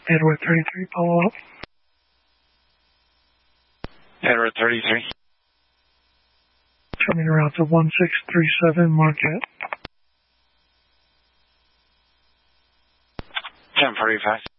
Edward 33, follow up. Edward 33. Coming around to 1637 Marquette. 1045.